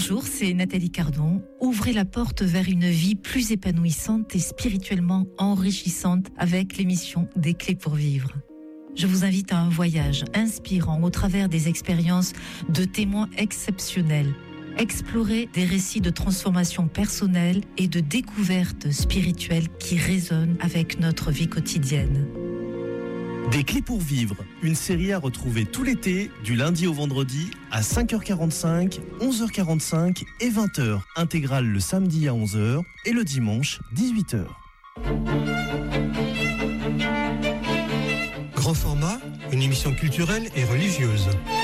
Bonjour, c'est Nathalie Cardon. Ouvrez la porte vers une vie plus épanouissante et spirituellement enrichissante avec l'émission Des Clés pour Vivre. Je vous invite à un voyage inspirant au travers des expériences de témoins exceptionnels. Explorer des récits de transformation personnelle et de découverte spirituelle qui résonnent avec notre vie quotidienne. Des Clés pour Vivre, une série à retrouver tout l'été, du lundi au vendredi, à 5h45, 11h45 et 20h. Intégrale le samedi à 11h et le dimanche, 18h. Grand format, une émission culturelle et religieuse.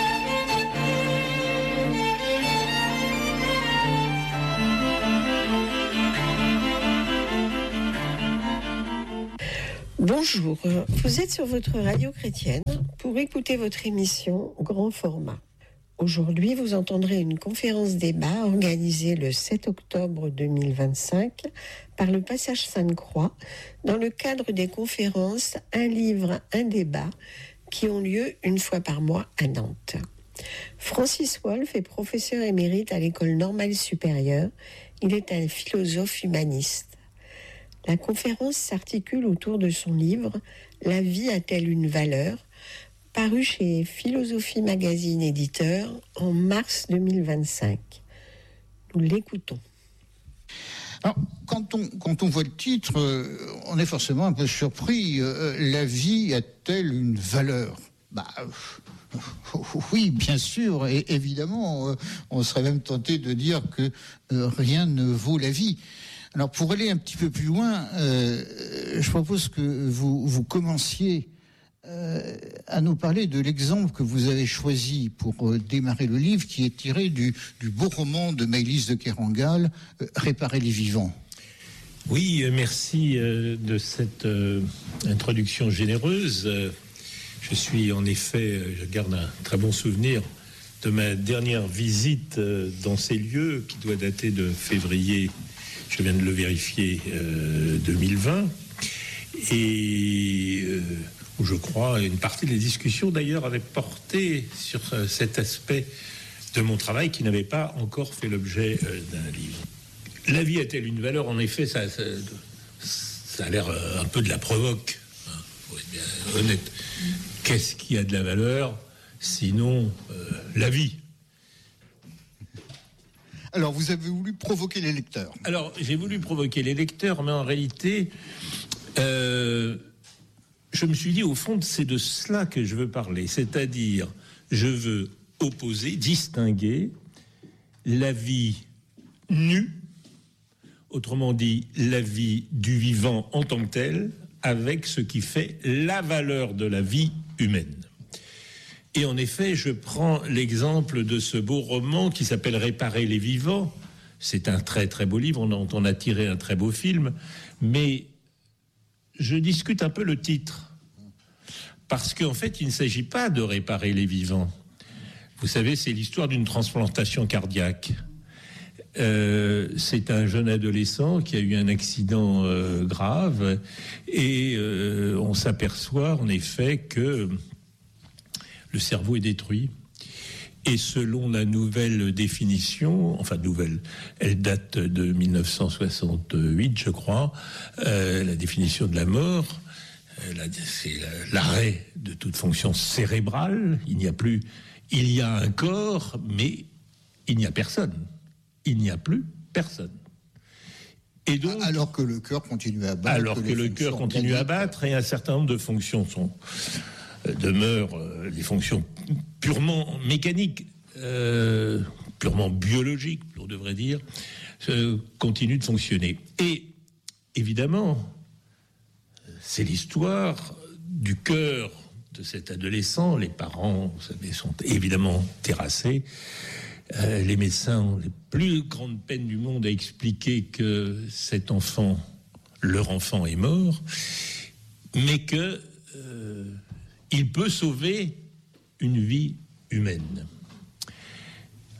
Bonjour, vous êtes sur votre radio chrétienne pour écouter votre émission Grand Format. Aujourd'hui, vous entendrez une conférence débat organisée le 7 octobre 2025 par le Passage Sainte-Croix dans le cadre des conférences Un livre, un débat qui ont lieu une fois par mois à Nantes. Francis Wolff est professeur émérite à l'École normale supérieure. Il est un philosophe humaniste. La conférence s'articule autour de son livre « La vie a-t-elle une valeur ?», paru chez Philosophie Magazine éditeur en mars 2025. Nous l'écoutons. Alors, quand on voit le titre, on est forcément un peu surpris. La vie a-t-elle une valeur ? Oui, bien sûr, et évidemment, on serait même tenté de dire que rien ne vaut la vie. Alors, pour aller un petit peu plus loin, je propose que vous commenciez à nous parler de l'exemple que vous avez choisi pour démarrer le livre, qui est tiré du beau roman de Maëlys de Kerangal, Réparer les vivants. Oui, merci de cette introduction généreuse. Je suis en effet, je garde un très bon souvenir de ma dernière visite dans ces lieux, qui doit dater de février, je viens de le vérifier, 2020, et où je crois une partie des discussions d'ailleurs avait porté sur cet aspect de mon travail qui n'avait pas encore fait l'objet d'un livre. La vie a-t-elle une valeur ? En effet, ça a l'air un peu de la provoque, hein, pour être bien honnête. Qu'est-ce qui a de la valeur sinon la vie ? Alors, vous avez voulu provoquer les lecteurs. Alors, j'ai voulu provoquer les lecteurs, mais en réalité, je me suis dit, au fond, c'est de cela que je veux parler. C'est-à-dire, je veux opposer, distinguer la vie nue, autrement dit, la vie du vivant en tant que tel, avec ce qui fait la valeur de la vie humaine. Et en effet, je prends l'exemple de ce beau roman qui s'appelle « Réparer les vivants ». C'est un très très beau livre, on en a tiré un très beau film, mais je discute un peu le titre. Parce qu'en fait, il ne s'agit pas de réparer les vivants. Vous savez, c'est l'histoire d'une transplantation cardiaque. C'est un jeune adolescent qui a eu un accident grave et on s'aperçoit en effet que le cerveau est détruit. Et selon la nouvelle définition, enfin nouvelle, elle date de 1968, je crois, la définition de la mort, c'est l'arrêt de toute fonction cérébrale. Il y a un corps, mais il n'y a personne. Il n'y a plus personne. Et donc, alors que le cœur continue à battre. Alors que le cœur continue à battre et un certain nombre de fonctions demeurent les fonctions purement mécaniques, purement biologiques, on devrait dire, continuent de fonctionner. Et évidemment, c'est l'histoire du cœur de cet adolescent. Les parents, vous savez, sont évidemment terrassés. Les médecins ont les plus grandes peines du monde à expliquer que cet enfant, leur enfant, est mort, mais que il peut sauver une vie humaine. Comment ?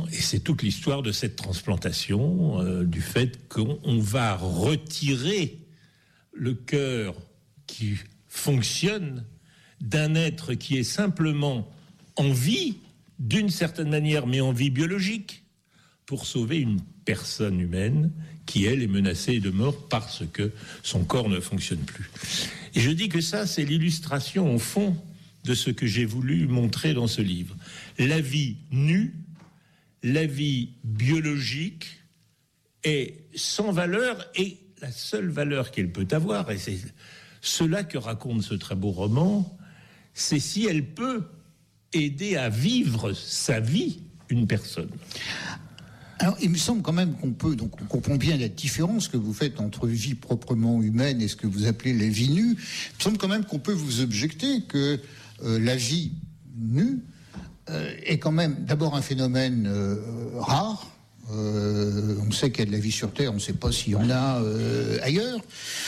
Et c'est toute l'histoire de cette transplantation, du fait qu'on va retirer le cœur qui fonctionne d'un être qui est simplement en vie, d'une certaine manière, mais en vie biologique, pour sauver une personne humaine qui, elle, est menacée de mort parce que son corps ne fonctionne plus. Et je dis que ça, c'est l'illustration, au fond, de ce que j'ai voulu montrer dans ce livre. La vie nue, la vie biologique est sans valeur, et la seule valeur qu'elle peut avoir, et c'est cela que raconte ce très beau roman, c'est si elle peut aider à vivre sa vie une personne. Alors, il me semble quand même qu'on peut, donc on comprend bien la différence que vous faites entre vie proprement humaine et ce que vous appelez la vie nue. Il me semble quand même qu'on peut vous objecter que la vie nue est quand même d'abord un phénomène rare. On sait qu'il y a de la vie sur Terre, on ne sait pas s'il y en a ailleurs.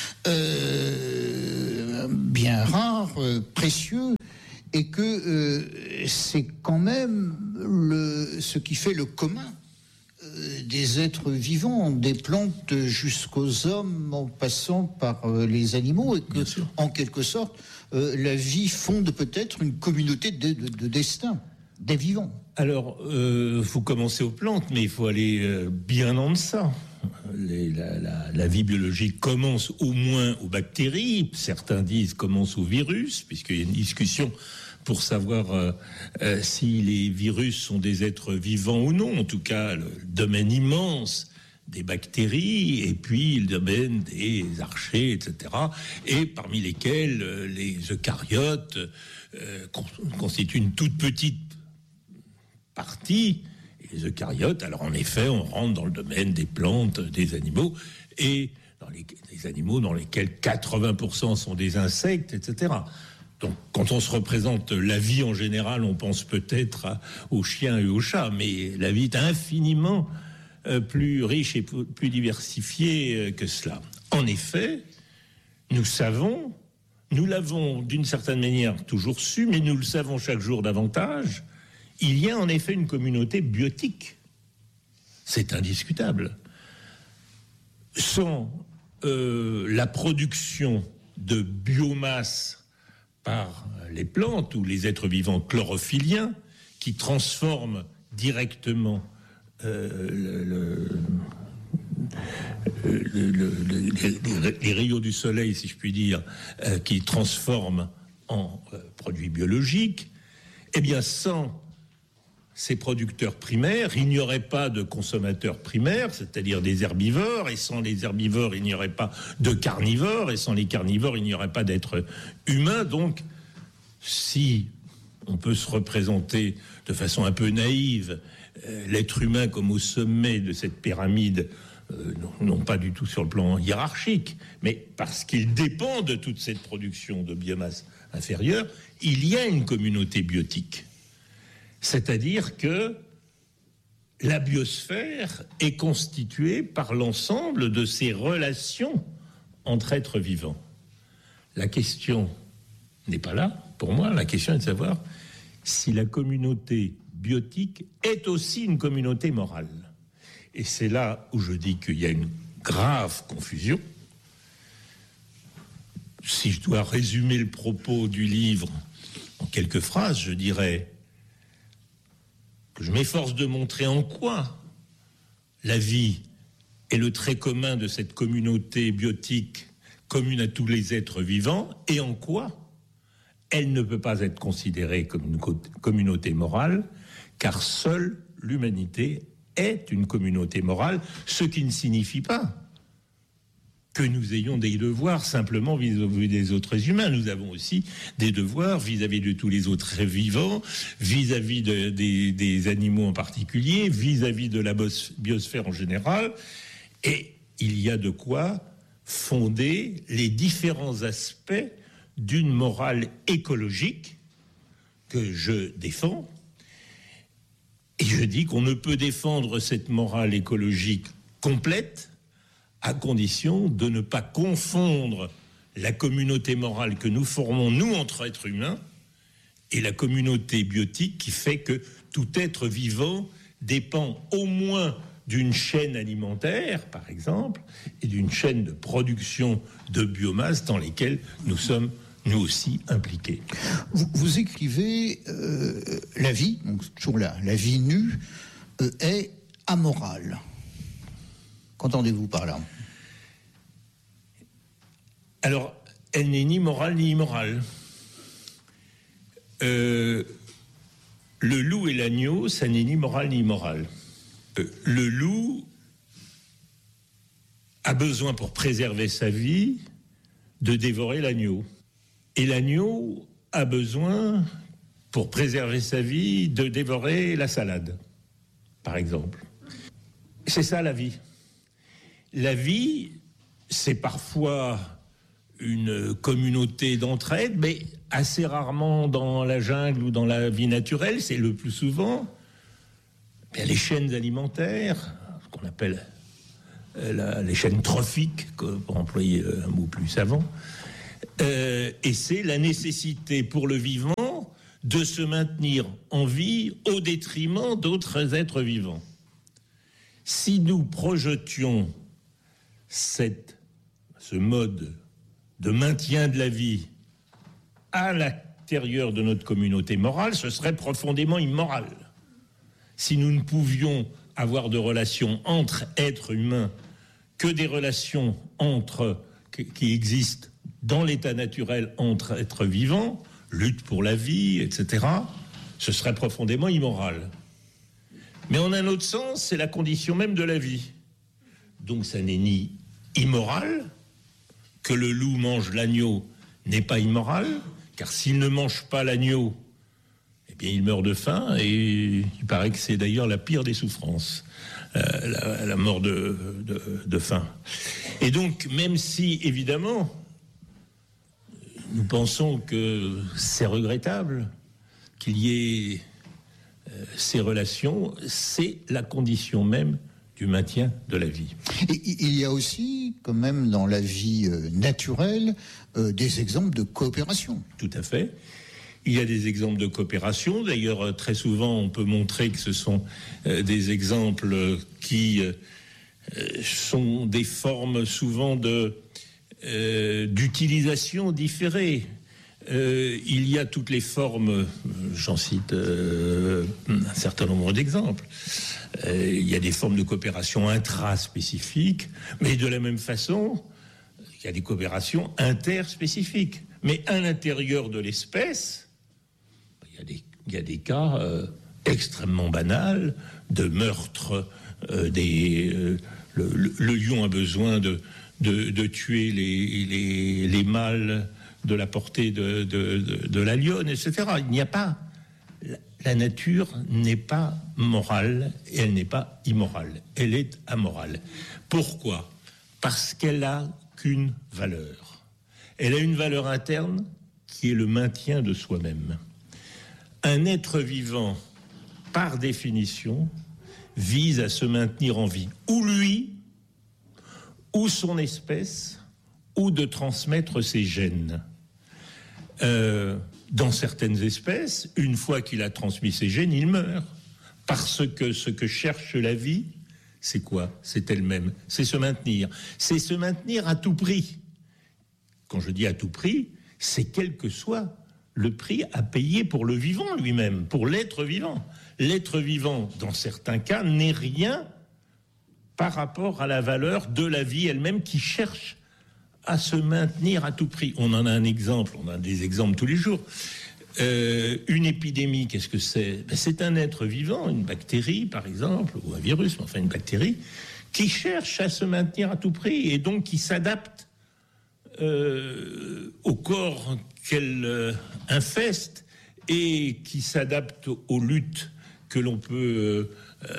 Bien rare, précieux, et que c'est quand même ce qui fait le commun des êtres vivants, des plantes jusqu'aux hommes, en passant par les animaux, et que, en quelque sorte, la vie fonde peut-être une communauté de destin, des vivants. Alors, vous commencez aux plantes, mais il faut aller bien en deçà. La vie biologique commence au moins aux bactéries, certains disent commence aux virus, puisqu'il y a une discussion pour savoir si les virus sont des êtres vivants ou non. En tout cas, le domaine immense des bactéries, et puis le domaine des archées, etc. Et parmi lesquels les eucaryotes constituent une toute petite partie. Et les eucaryotes, alors en effet, on rentre dans le domaine des plantes, des animaux, et dans les animaux dans lesquels 80% sont des insectes, etc. Donc, quand on se représente la vie en général, on pense peut-être aux chiens et aux chats, mais la vie est infiniment plus riche et plus diversifiée que cela. En effet, nous l'avons d'une certaine manière toujours su, mais nous le savons chaque jour davantage, il y a en effet une communauté biotique. C'est indiscutable. Sans la production de biomasse par les plantes ou les êtres vivants chlorophylliens qui transforment directement les rayons du soleil, si je puis dire, qui transforment en produits biologiques, eh bien sans ces producteurs primaires, il n'y aurait pas de consommateurs primaires, c'est-à-dire des herbivores, et sans les herbivores, il n'y aurait pas de carnivores, et sans les carnivores, il n'y aurait pas d'êtres humains. Donc, si on peut se représenter de façon un peu naïve l'être humain comme au sommet de cette pyramide, non pas du tout sur le plan hiérarchique, mais parce qu'il dépend de toute cette production de biomasse inférieure, il y a une communauté biotique. C'est-à-dire que la biosphère est constituée par l'ensemble de ces relations entre êtres vivants. La question n'est pas là, pour moi, la question est de savoir si la communauté biotique est aussi une communauté morale. Et c'est là où je dis qu'il y a une grave confusion. Si je dois résumer le propos du livre en quelques phrases, je dirais que je m'efforce de montrer en quoi la vie est le trait commun de cette communauté biotique commune à tous les êtres vivants, et en quoi elle ne peut pas être considérée comme une communauté morale, car seule l'humanité est une communauté morale, ce qui ne signifie pas que nous ayons des devoirs simplement vis-à-vis des autres humains. Nous avons aussi des devoirs vis-à-vis de tous les autres vivants, vis-à-vis des animaux en particulier, vis-à-vis de la biosphère en général. Et il y a de quoi fonder les différents aspects d'une morale écologique que je défends. Et je dis qu'on ne peut défendre cette morale écologique complète à condition de ne pas confondre la communauté morale que nous formons, nous, entre êtres humains, et la communauté biotique qui fait que tout être vivant dépend au moins d'une chaîne alimentaire, par exemple, et d'une chaîne de production de biomasse dans lesquelles nous sommes, nous aussi, impliqués. Vous écrivez la vie, donc toujours la vie nue, est amorale. Qu'entendez-vous par là ? Alors, elle n'est ni morale ni immorale. Le loup et l'agneau, ça n'est ni moral ni immoral. Le loup a besoin, pour préserver sa vie, de dévorer l'agneau. Et l'agneau a besoin, pour préserver sa vie, de dévorer la salade, par exemple. C'est ça la vie. La vie, c'est parfois une communauté d'entraide, mais assez rarement dans la jungle ou dans la vie naturelle, c'est le plus souvent les chaînes alimentaires, ce qu'on appelle les chaînes trophiques, pour employer un mot plus savant, et c'est la nécessité pour le vivant de se maintenir en vie au détriment d'autres êtres vivants. Si nous projetions ce mode de maintien de la vie à l'intérieur de notre communauté morale, ce serait profondément immoral. Si nous ne pouvions avoir de relations entre êtres humains que des relations qui existent dans l'état naturel entre êtres vivants, lutte pour la vie, etc., ce serait profondément immoral. Mais en un autre sens, c'est la condition même de la vie. Donc ça n'est ni immoral, que le loup mange l'agneau n'est pas immoral, car s'il ne mange pas l'agneau, eh bien il meurt de faim, et il paraît que c'est d'ailleurs la pire des souffrances, la mort de faim. Et donc, même si, évidemment, nous pensons que c'est regrettable qu'il y ait ces relations, c'est la condition même du maintien de la vie. Et il y a aussi, quand même, dans la vie naturelle, des exemples de coopération. Tout à fait. Il y a des exemples de coopération. D'ailleurs, très souvent, on peut montrer que ce sont des exemples qui sont des formes souvent d'utilisation différée. Il y a toutes les formes, j'en cite un certain nombre d'exemples. Il y a des formes de coopération intraspécifiques, mais de la même façon, il y a des coopérations interspécifiques. Mais à l'intérieur de l'espèce, il y a des cas extrêmement banals de meurtre. Le lion a besoin de tuer les mâles de la portée de la lionne, etc. Il n'y a pas... La nature n'est pas morale et elle n'est pas immorale. Elle est amorale. Pourquoi ? Parce qu'elle n'a qu'une valeur. Elle a une valeur interne qui est le maintien de soi-même. Un être vivant, par définition, vise à se maintenir en vie. Ou lui, ou son espèce, ou de transmettre ses gènes. Dans certaines espèces, une fois qu'il a transmis ses gènes, il meurt. Parce que ce que cherche la vie, c'est quoi ? C'est elle-même. C'est se maintenir. C'est se maintenir à tout prix. Quand je dis à tout prix, c'est quel que soit le prix à payer pour le vivant lui-même, pour l'être vivant. L'être vivant, dans certains cas, n'est rien par rapport à la valeur de la vie elle-même qui cherche à se maintenir à tout prix. On en a un exemple, on a des exemples tous les jours. Une épidémie, qu'est-ce que c'est ? C'est un être vivant, une bactérie par exemple, ou un virus, mais enfin une bactérie, qui cherche à se maintenir à tout prix et donc qui s'adapte au corps qu'elle infeste et qui s'adapte aux luttes que l'on peut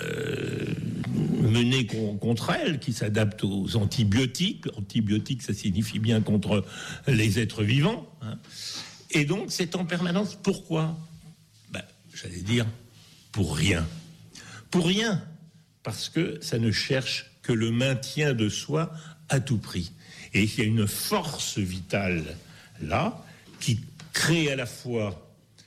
mener contre elle, qui s'adapte aux antibiotiques. Antibiotiques, ça signifie bien contre les êtres vivants. Hein. Et donc, c'est en permanence. Pourquoi ? J'allais dire, pour rien. Pour rien, parce que ça ne cherche que le maintien de soi à tout prix. Et il y a une force vitale là qui crée à la fois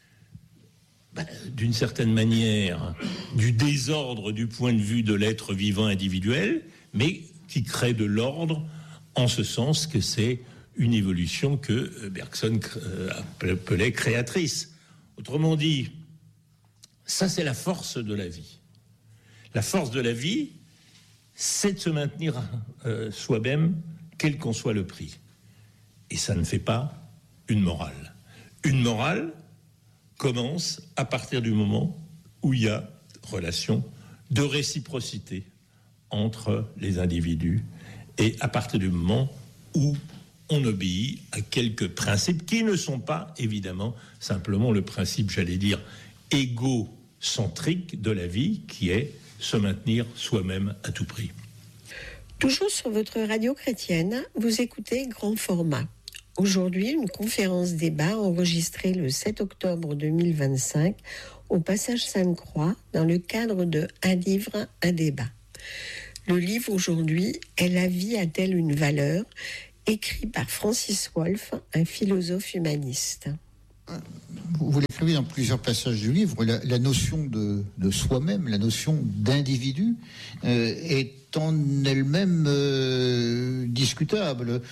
d'une certaine manière, du désordre du point de vue de l'être vivant individuel, mais qui crée de l'ordre en ce sens que c'est une évolution que Bergson appelait créatrice. Autrement dit, ça c'est la force de la vie. La force de la vie, c'est de se maintenir soi-même, quel qu'en soit le prix. Et ça ne fait pas une morale. Une morale commence à partir du moment où il y a relation de réciprocité entre les individus et à partir du moment où on obéit à quelques principes qui ne sont pas évidemment simplement le principe, j'allais dire, égocentrique de la vie, qui est se maintenir soi-même à tout prix. Toujours sur votre radio chrétienne, vous écoutez Grand Format. Aujourd'hui, une conférence débat enregistrée le 7 octobre 2025 au Passage Sainte-Croix dans le cadre de Un livre, un débat. Le livre aujourd'hui est La vie a-t-elle une valeur ? Écrit par Francis Wolff, un philosophe humaniste. Vous l'écrivez dans plusieurs passages du livre, la notion de soi-même, la notion d'individu est en elle-même discutable.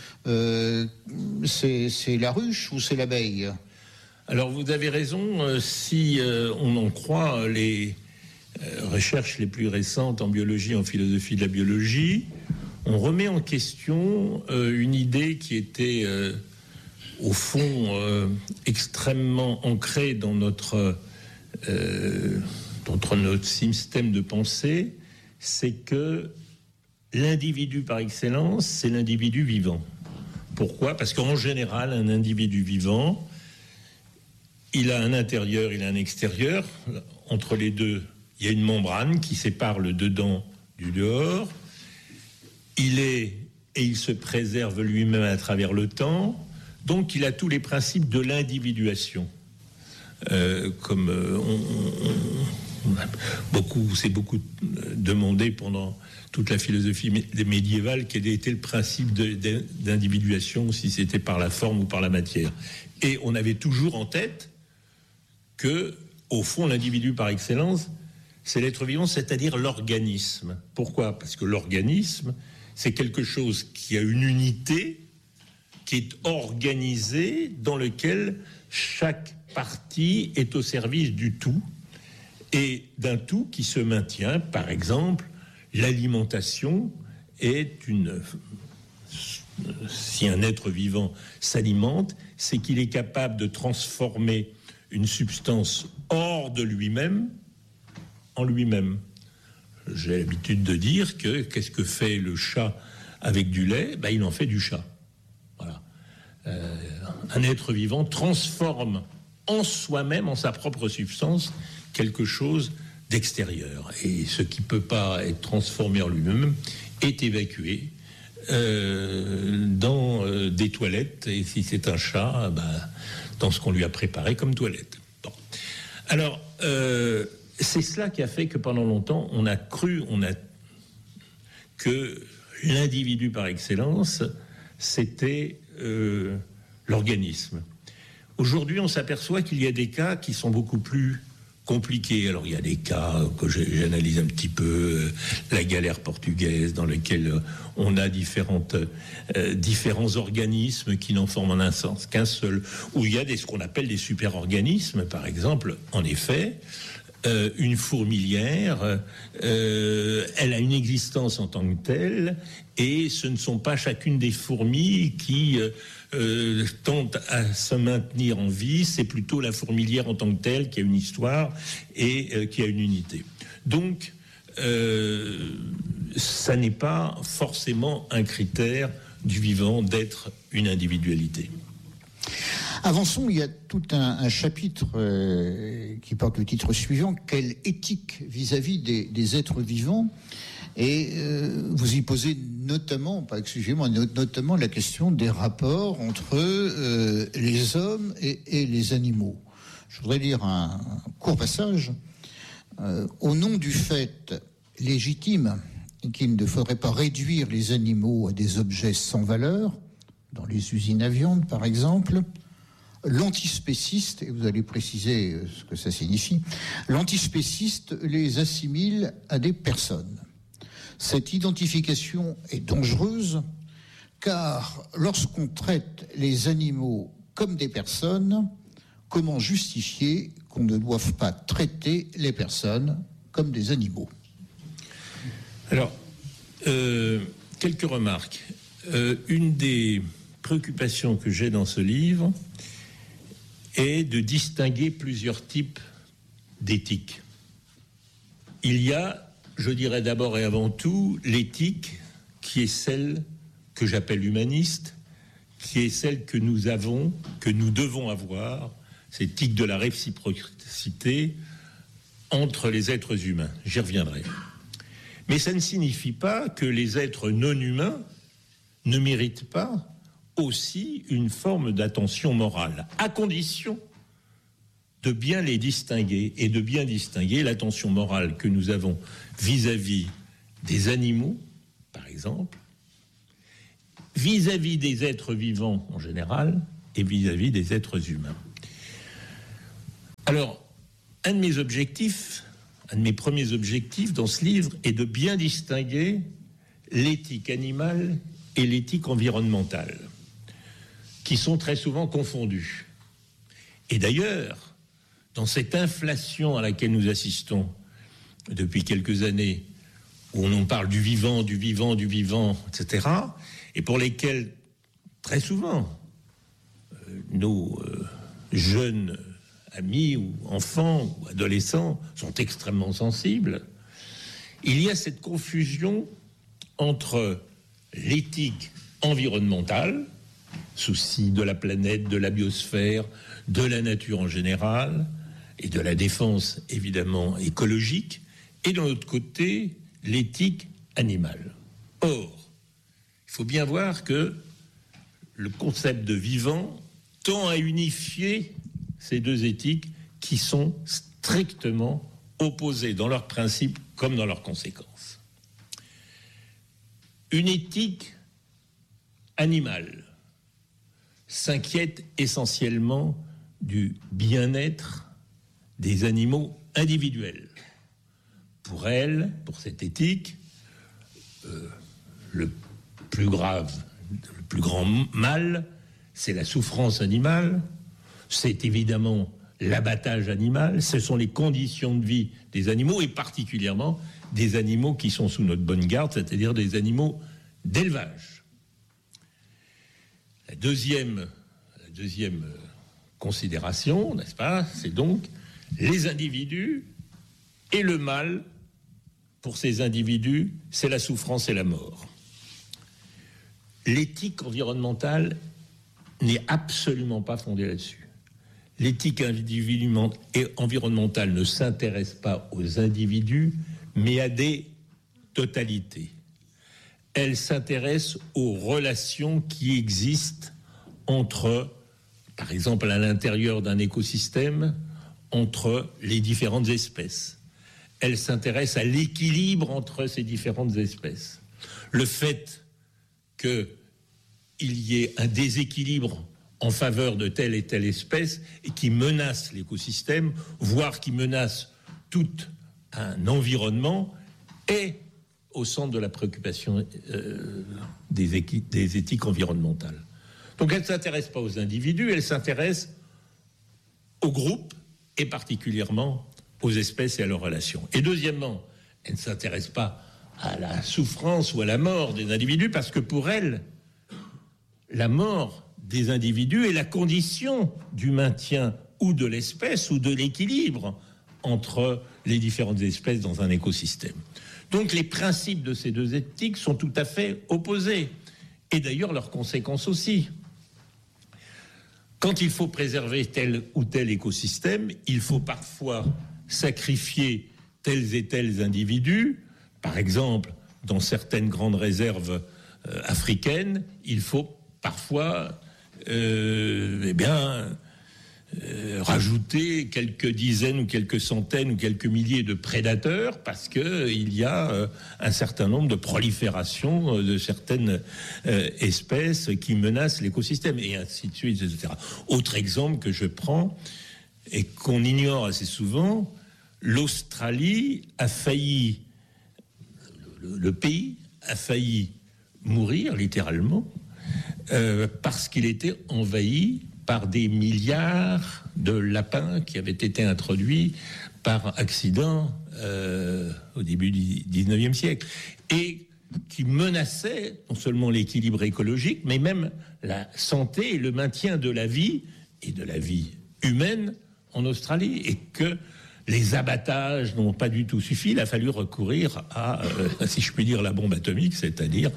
C'est la ruche ou c'est l'abeille ? Alors vous avez raison, si on en croit les recherches les plus récentes en biologie, en philosophie de la biologie, on remet en question une idée qui était au fond extrêmement ancrée dans notre système de pensée, c'est que l'individu par excellence, c'est l'individu vivant. Pourquoi ? Parce qu'en général, un individu vivant, il a un intérieur, il a un extérieur. Entre les deux, il y a une membrane qui sépare le dedans du dehors. Il est et il se préserve lui-même à travers le temps. Donc, il a tous les principes de l'individuation. C'est beaucoup demandé pendant toute la philosophie médiévale quel était le principe d'individuation, si c'était par la forme ou par la matière. Et on avait toujours en tête que, au fond, l'individu par excellence, c'est l'être vivant, c'est-à-dire l'organisme. Pourquoi ? Parce que l'organisme, c'est quelque chose qui a une unité, qui est organisée, dans lequel chaque partie est au service du tout, et d'un tout qui se maintient. Par exemple, l'alimentation est si un être vivant s'alimente, c'est qu'il est capable de transformer une substance hors de lui-même en lui-même. J'ai l'habitude de dire que qu'est-ce que fait le chat avec du lait ? Il en fait du chat. Voilà. Un être vivant transforme en soi-même, en sa propre substance, quelque chose d'extérieur. Et ce qui ne peut pas être transformé en lui-même est évacué dans des toilettes. Et si c'est un chat, dans ce qu'on lui a préparé comme toilette. Bon. Alors, c'est cela qui a fait que pendant longtemps, on a cru que l'individu par excellence, c'était l'organisme. Aujourd'hui, on s'aperçoit qu'il y a des cas qui sont beaucoup plus compliqués. Alors, il y a des cas que j'analyse un petit peu, la galère portugaise, dans lequel on a différents organismes qui n'en forment en un sens qu'un seul, où il y a ce qu'on appelle des super-organismes. Par exemple, en effet, une fourmilière, elle a une existence en tant que telle, et ce ne sont pas chacune des fourmis qui tentent à se maintenir en vie, c'est plutôt la fourmilière en tant que telle qui a une histoire et qui a une unité. Donc, ça n'est pas forcément un critère du vivant d'être une individualité. Avançons, il y a tout un chapitre qui porte le titre suivant, quelle éthique vis-à-vis des êtres vivants, et vous y posez notamment la question des rapports entre les hommes et les animaux. Je voudrais lire un court passage. Au nom du fait légitime qu'il ne faudrait pas réduire les animaux à des objets sans valeur, dans les usines à viande par exemple, l'antispéciste, et vous allez préciser ce que ça signifie, l'antispéciste les assimile à des personnes. Cette identification est dangereuse car lorsqu'on traite les animaux comme des personnes, comment justifier qu'on ne doive pas traiter les personnes comme des animaux ? Alors, quelques remarques. Une des préoccupations que j'ai dans ce livre est de distinguer plusieurs types d'éthique. Il y a, je dirais d'abord et avant tout, l'éthique qui est celle que j'appelle humaniste, qui est celle que nous avons, que nous devons avoir, c'est l'éthique de la réciprocité entre les êtres humains. J'y reviendrai. Mais ça ne signifie pas que les êtres non humains ne méritent pas aussi une forme d'attention morale, à condition de bien les distinguer et de bien distinguer l'attention morale que nous avons vis-à-vis des animaux, par exemple, vis-à-vis des êtres vivants en général et vis-à-vis des êtres humains. Alors, un de mes premiers objectifs dans ce livre est de bien distinguer l'éthique animale et l'éthique environnementale, qui sont très souvent confondues. Et d'ailleurs, dans cette inflation à laquelle nous assistons depuis quelques années, où on parle du vivant, etc., et pour lesquels, très souvent, nos jeunes amis ou enfants ou adolescents sont extrêmement sensibles, il y a cette confusion entre l'éthique environnementale, souci de la planète, de la biosphère, de la nature en général, et de la défense évidemment écologique, et de l'autre côté, l'éthique animale. Or, il faut bien voir que le concept de vivant tend à unifier ces deux éthiques qui sont strictement opposées dans leurs principes comme dans leurs conséquences. Une éthique animale s'inquiète essentiellement du bien-être des animaux individuels. Pour elle, pour cette éthique, le plus grave, le plus grand mal, c'est la souffrance animale, c'est évidemment l'abattage animal, ce sont les conditions de vie des animaux et particulièrement des animaux qui sont sous notre bonne garde, c'est-à-dire des animaux d'élevage. La deuxième considération, n'est-ce pas, c'est donc les individus et le mal pour ces individus, c'est la souffrance et la mort. L'éthique environnementale n'est absolument pas fondée là-dessus. L'éthique environnementale ne s'intéresse pas aux individus, mais à des totalités. Elle s'intéresse aux relations qui existent entre, par exemple, à l'intérieur d'un écosystème, entre les différentes espèces. Elle s'intéresse à l'équilibre entre ces différentes espèces. Le fait qu'il y ait un déséquilibre en faveur de telle et telle espèce et qui menace l'écosystème, voire qui menace tout un environnement, est au centre de la préoccupation des éthiques environnementales. Donc elle ne s'intéresse pas aux individus, elle s'intéresse aux groupes et particulièrement aux espèces et à leurs relations. Et deuxièmement, elle ne s'intéresse pas à la souffrance ou à la mort des individus parce que pour elle, la mort des individus est la condition du maintien ou de l'espèce ou de l'équilibre entre les différentes espèces dans un écosystème. Donc les principes de ces deux éthiques sont tout à fait opposés. Et d'ailleurs leurs conséquences aussi. Quand il faut préserver tel ou tel écosystème, il faut parfois sacrifier tels et tels individus. Par exemple, dans certaines grandes réserves africaines, il faut parfois rajouter quelques dizaines ou quelques centaines ou quelques milliers de prédateurs parce qu'il y a un certain nombre de proliférations de certaines espèces qui menacent l'écosystème et ainsi de suite, etc. Autre exemple que je prends et qu'on ignore assez souvent, l'Australie a failli, le pays a failli mourir littéralement parce qu'il était envahi par des milliards de lapins qui avaient été introduits par accident au début du 19e siècle, et qui menaçaient non seulement l'équilibre écologique, mais même la santé et le maintien de la vie, et de la vie humaine en Australie, et que les abattages n'ont pas du tout suffi. Il a fallu recourir à, si je puis dire, la bombe atomique, c'est-à-dire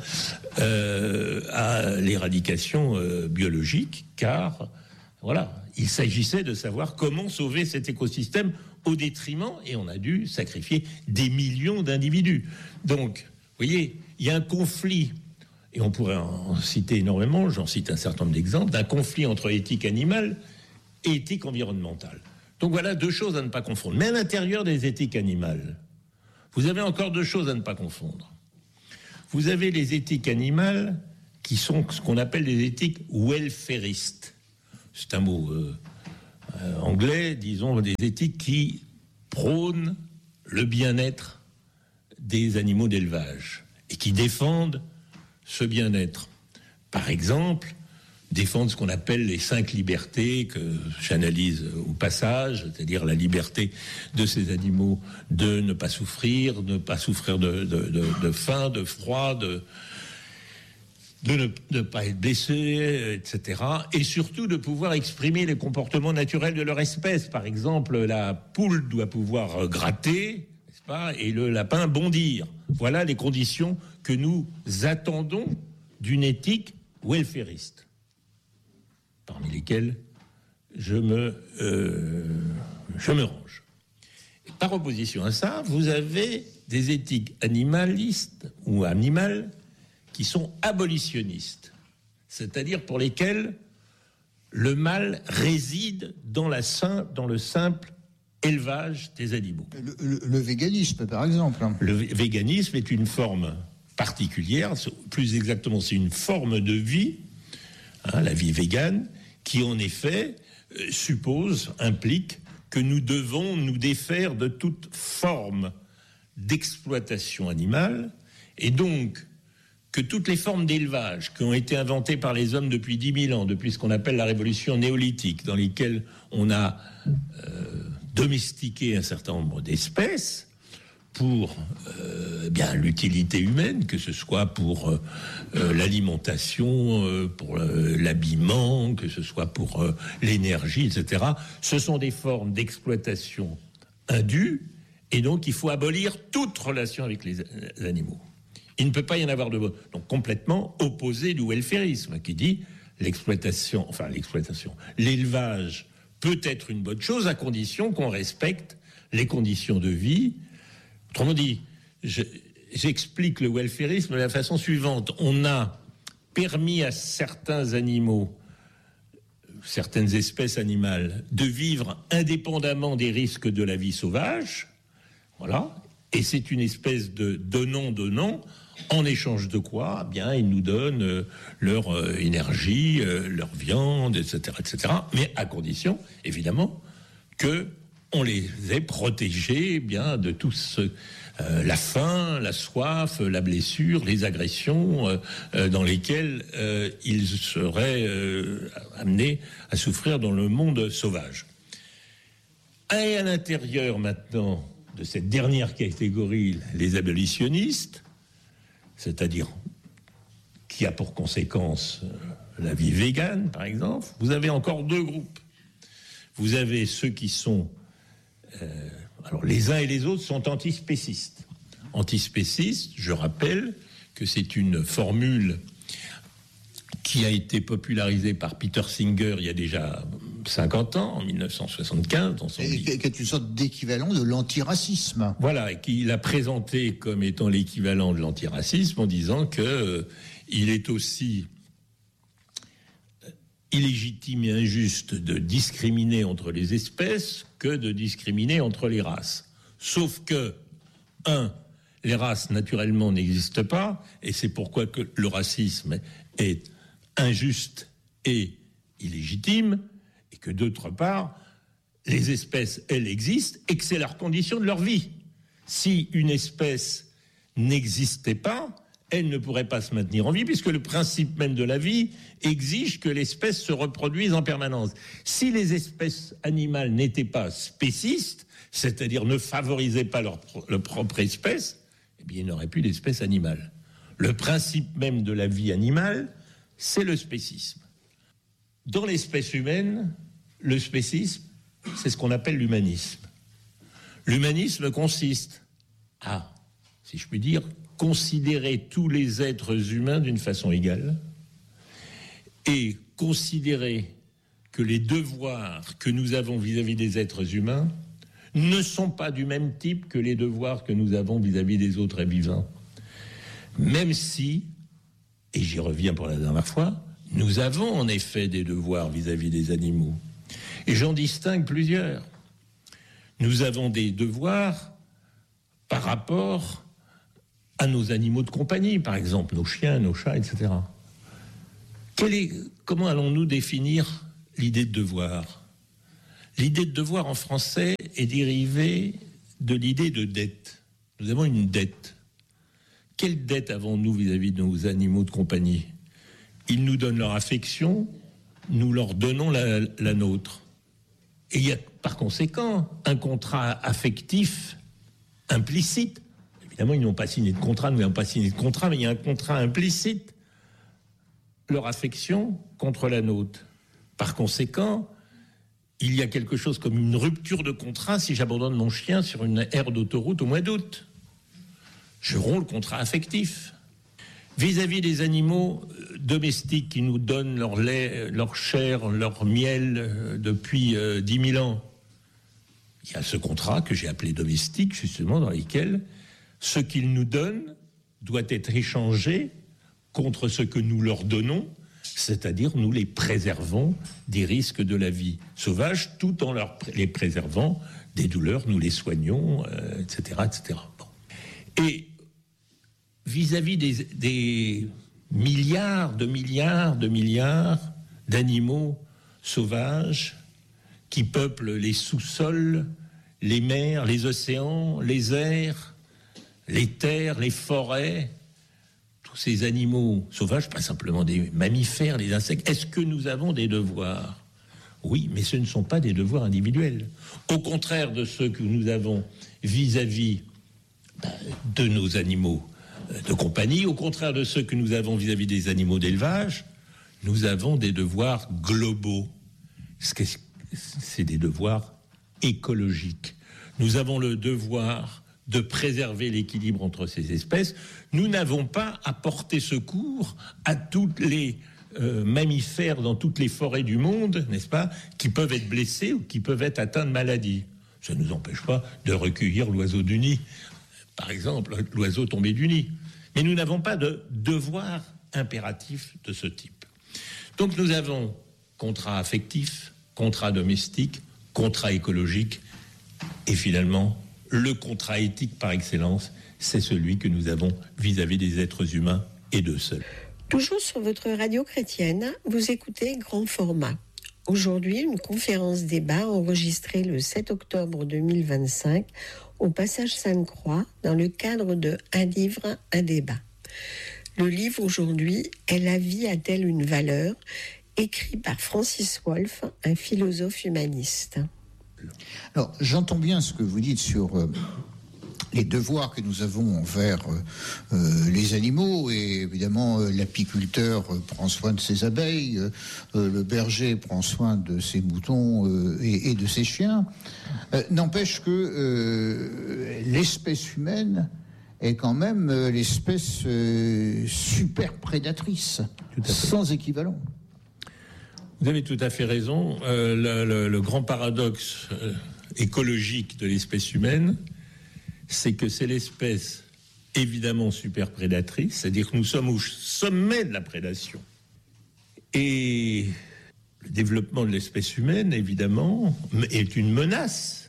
à l'éradication biologique, car voilà, il s'agissait de savoir comment sauver cet écosystème au détriment, et on a dû sacrifier des millions d'individus. Donc, vous voyez, il y a un conflit, et on pourrait en citer énormément, j'en cite un certain nombre d'exemples, d'un conflit entre éthique animale et éthique environnementale. Donc voilà deux choses à ne pas confondre. Mais à l'intérieur des éthiques animales, vous avez encore deux choses à ne pas confondre. Vous avez les éthiques animales qui sont ce qu'on appelle les éthiques welfaristes. C'est un mot anglais, disons, des éthiques qui prônent le bien-être des animaux d'élevage et qui défendent ce bien-être. Par exemple, défendre ce qu'on appelle les 5 libertés que j'analyse au passage, c'est-à-dire la liberté de ces animaux de ne pas souffrir de faim, de froid, de ne pas être blessé, etc. Et surtout de pouvoir exprimer les comportements naturels de leur espèce. Par exemple, la poule doit pouvoir gratter, n'est-ce pas, et le lapin bondir. Voilà les conditions que nous attendons d'une éthique welfariste, parmi lesquelles je me range. Et par opposition à ça, vous avez des éthiques animalistes ou animales qui sont abolitionnistes, c'est-à-dire pour lesquelles le mal réside dans le simple élevage des animaux. Le véganisme, par exemple. Le véganisme est une forme particulière, plus exactement, c'est une forme de vie, la vie végane, qui en effet implique que nous devons nous défaire de toute forme d'exploitation animale, et donc que toutes les formes d'élevage qui ont été inventées par les hommes depuis 10 000 ans, depuis ce qu'on appelle la révolution néolithique, dans lesquelles on a domestiqué un certain nombre d'espèces pour l'utilité humaine, que ce soit pour l'alimentation, pour l'habillement, que ce soit pour l'énergie, etc. Ce sont des formes d'exploitation indues, et donc il faut abolir toute relation avec les animaux. Il ne peut pas y en avoir de bon. Donc complètement opposé du welfarisme, qui dit l'élevage peut être une bonne chose à condition qu'on respecte les conditions de vie. Autrement dit, j'explique le welfarisme de la façon suivante. On a permis à certains animaux, certaines espèces animales, de vivre indépendamment des risques de la vie sauvage. Voilà. Et c'est une espèce de donnant-donnant, en échange de quoi, ils nous donnent leur énergie, leur viande, etc., etc. Mais à condition, évidemment, que on les ait protégés de tout la faim, la soif, la blessure, les agressions dans lesquelles ils seraient amenés à souffrir dans le monde sauvage. Et à l'intérieur maintenant de cette dernière catégorie, les abolitionnistes, c'est-à-dire qui a pour conséquence la vie végane, par exemple, vous avez encore deux groupes. Vous avez ceux qui sont... alors les uns et les autres sont antispécistes. Antispécistes, je rappelle que c'est une formule qui a été popularisée par Peter Singer il y a déjà 50 ans, en 1975. Dans son livre. Qui est une sorte d'équivalent de l'antiracisme. Voilà, et qu'il a présenté comme étant l'équivalent de l'antiracisme en disant que il est aussi illégitime et injuste de discriminer entre les espèces que de discriminer entre les races. Sauf que, les races naturellement n'existent pas, et c'est pourquoi que le racisme est injuste et illégitime, et que d'autre part, les espèces, elles existent, et que c'est leur condition de leur vie. Si une espèce n'existait pas, elle ne pourrait pas se maintenir en vie, puisque le principe même de la vie exige que l'espèce se reproduise en permanence. Si les espèces animales n'étaient pas spécistes, c'est-à-dire ne favorisaient pas leur propre espèce, eh bien, il n'y aurait plus d'espèce animale. Le principe même de la vie animale, c'est le spécisme. Dans l'espèce humaine, le spécisme, c'est ce qu'on appelle l'humanisme. L'humanisme consiste à, si je puis dire, considérer tous les êtres humains d'une façon égale et considérer que les devoirs que nous avons vis-à-vis des êtres humains ne sont pas du même type que les devoirs que nous avons vis-à-vis des autres êtres vivants. Même si, et j'y reviens pour la dernière fois, nous avons en effet des devoirs vis-à-vis des animaux. Et j'en distingue plusieurs. Nous avons des devoirs par rapport à nos animaux de compagnie, par exemple nos chiens, nos chats, etc. Comment allons-nous définir l'idée de devoir ? L'idée de devoir en français est dérivée de l'idée de dette. Nous avons une dette. Quelle dette avons-nous vis-à-vis de nos animaux de compagnie ? Ils nous donnent leur affection, nous leur donnons la nôtre. Et il y a par conséquent un contrat affectif implicite. Évidemment, ils n'ont pas signé de contrat, nous n'avons pas signé de contrat, mais il y a un contrat implicite. Leur affection contre la nôtre. Par conséquent, il y a quelque chose comme une rupture de contrat si j'abandonne mon chien sur une aire d'autoroute au mois d'août. Je romps le contrat affectif. Vis-à-vis des animaux domestiques qui nous donnent leur lait, leur chair, leur miel depuis 10 000 ans, il y a ce contrat que j'ai appelé domestique, justement, dans lequel ce qu'ils nous donnent doit être échangé contre ce que nous leur donnons, c'est-à-dire nous les préservons des risques de la vie sauvage, tout en les préservant des douleurs, nous les soignons, etc. etc. Bon. Et vis-à-vis des milliards d'animaux sauvages qui peuplent les sous-sols, les mers, les océans, les airs, les terres, les forêts, tous ces animaux sauvages, pas simplement des mammifères, les insectes, est-ce que nous avons des devoirs ? Oui, mais ce ne sont pas des devoirs individuels. Au contraire de ceux que nous avons vis-à-vis de nos animaux de compagnie, au contraire de ceux que nous avons vis-à-vis des animaux d'élevage, nous avons des devoirs globaux. C'est des devoirs écologiques. Nous avons le devoir de préserver l'équilibre entre ces espèces. Nous n'avons pas à porter secours à tous les mammifères dans toutes les forêts du monde, n'est-ce pas, qui peuvent être blessés ou qui peuvent être atteints de maladies. Ça ne nous empêche pas de recueillir l'oiseau du nid, par exemple, l'oiseau tombé du nid. Mais nous n'avons pas de devoir impératif de ce type. Donc nous avons contrat affectif, contrat domestique, contrat écologique, et finalement, le contrat éthique par excellence, c'est celui que nous avons vis-à-vis des êtres humains et d'eux seuls. Toujours sur votre radio chrétienne, vous écoutez Grand Format. Aujourd'hui, une conférence débat enregistrée le 7 octobre 2025 au Passage Sainte-Croix dans le cadre de Un livre, un débat. Le livre aujourd'hui est La vie a-t-elle une valeur, écrit par Francis Wolff, un philosophe humaniste. Alors, j'entends bien ce que vous dites sur les devoirs que nous avons envers les animaux, et évidemment l'apiculteur prend soin de ses abeilles, le berger prend soin de ses moutons et de ses chiens. N'empêche que l'espèce humaine est quand même l'espèce super prédatrice, sans équivalent. Vous avez tout à fait raison. Le grand paradoxe écologique de l'espèce humaine, c'est que c'est l'espèce évidemment super prédatrice, c'est-à-dire que nous sommes au sommet de la prédation. Et le développement de l'espèce humaine, évidemment, est une menace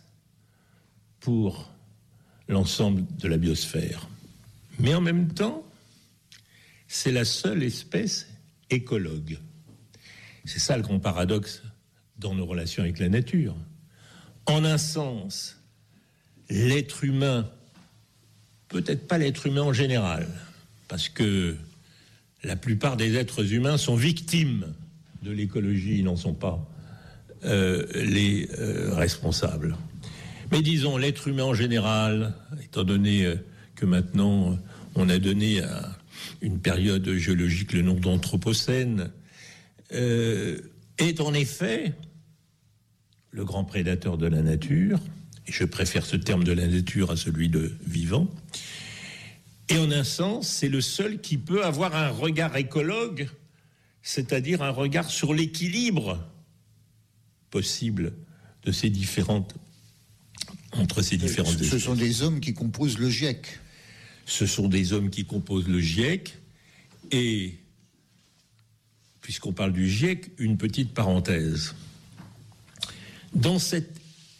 pour l'ensemble de la biosphère. Mais en même temps, c'est la seule espèce écologue. C'est ça le grand paradoxe dans nos relations avec la nature. En un sens, l'être humain, peut-être pas l'être humain en général, parce que la plupart des êtres humains sont victimes de l'écologie, ils n'en sont pas les responsables. Mais disons, l'être humain en général, étant donné que maintenant on a donné à une période géologique le nom d'Anthropocène, est en effet le grand prédateur de la nature, et je préfère ce terme de la nature à celui de vivant, et en un sens, c'est le seul qui peut avoir un regard écologue, c'est-à-dire un regard sur l'équilibre possible de ces différentes entre ces différentes espèces. Ce sont des hommes qui composent le GIEC. Ce sont des hommes qui composent le GIEC, et puisqu'on parle du GIEC, une petite parenthèse. Dans cette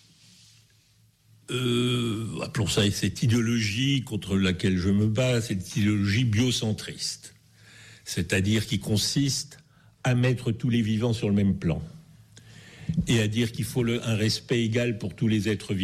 appelons ça cette idéologie contre laquelle je me bats, cette idéologie biocentriste, c'est-à-dire qui consiste à mettre tous les vivants sur le même plan et à dire qu'il faut un respect égal pour tous les êtres vivants.